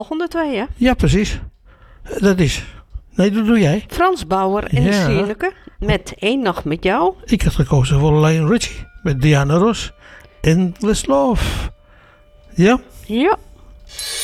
Volgende twee, hè? Ja, precies. Dat is... Nee, dat doe jij. Frans Bauer en de Ja. Steenlijke met Eén Nacht met Jou. Ik had gekozen voor Lionel Richie met Diana Ross. Endless Love. Ja? Ja.